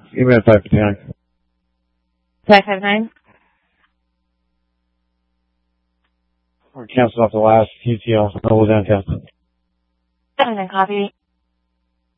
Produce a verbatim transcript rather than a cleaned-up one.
Give me a five nine. five five nine? We're canceling off the last U T L. Mobile down test. seven nine copy.